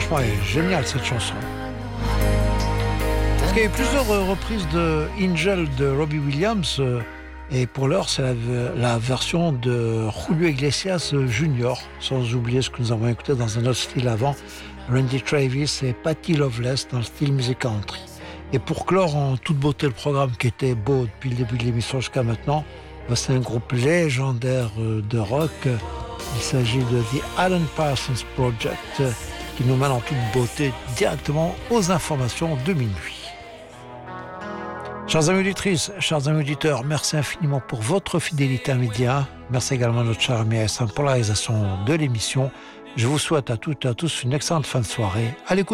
Franchement, elle est géniale cette chanson. Il y a eu plusieurs reprises de Angel de Robbie Williams. Et pour l'heure, c'est la version de Julio Iglesias Jr. Sans oublier ce que nous avons écouté dans un autre style avant, Randy Travis et Patti Loveless dans le style music country. Et pour clore en toute beauté le programme qui était beau depuis le début de l'émission jusqu'à maintenant, c'est un groupe légendaire de rock. Il s'agit de The Alan Parsons Project qui nous mène en toute beauté directement aux informations de minuit. Chers amis auditrices, chers amis auditeurs, merci infiniment pour votre fidélité à Midi 1. Merci également à notre cher ami Hassan pour la réalisation de l'émission. Je vous souhaite à toutes et à tous une excellente fin de soirée. À l'écoute